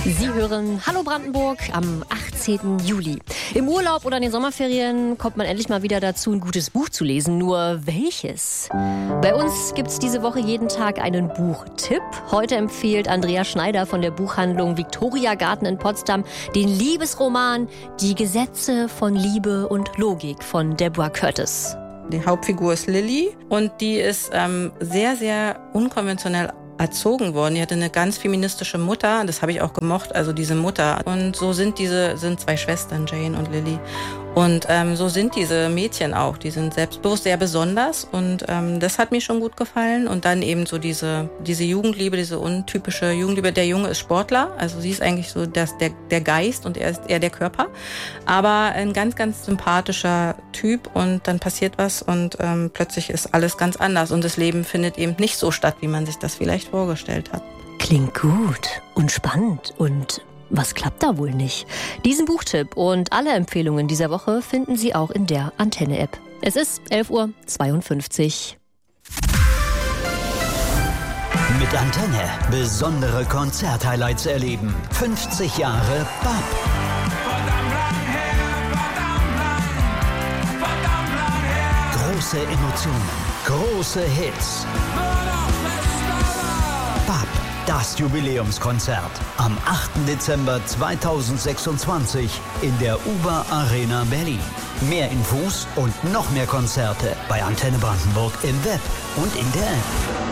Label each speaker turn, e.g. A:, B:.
A: Sie hören Hallo Brandenburg am 18. Juli. Im Urlaub oder in den Sommerferien kommt man endlich mal wieder dazu, ein gutes Buch zu lesen. Nur welches? Bei uns gibt es diese Woche jeden Tag einen Buchtipp. Heute empfiehlt Andrea Schneider von der Buchhandlung Victoria Garten in Potsdam den Liebesroman Die Gesetze von Liebe und Logik von Deborah Curtis.
B: Die Hauptfigur ist Lilly und die ist sehr, sehr unkonventionell erzogen worden. Die hatte eine ganz feministische Mutter, das habe ich auch gemocht, also diese Mutter. Und so sind zwei Schwestern, Jane und Lilly. Und so sind diese Mädchen auch, die sind selbstbewusst, sehr besonders und das hat mir schon gut gefallen. Und dann eben so diese Jugendliebe, diese untypische Jugendliebe. Der Junge ist Sportler, also sie ist eigentlich so der Geist und er ist eher der Körper. Aber ein ganz, ganz sympathischer Typ und dann passiert was und plötzlich ist alles ganz anders und das Leben findet eben nicht so statt, wie man sich das vielleicht vorgestellt hat.
A: Klingt gut und spannend und was klappt da wohl nicht? Diesen Buchtipp und alle Empfehlungen dieser Woche finden Sie auch in der Antenne-App. Es ist 11:52 Uhr.
C: Mit Antenne besondere Konzerthighlights erleben. 50 Jahre BAP. Große Emotionen, große Hits. BAP. Das Jubiläumskonzert am 8. Dezember 2026 in der UBA Arena Berlin. Mehr Infos und noch mehr Konzerte bei Antenne Brandenburg im Web und in der App.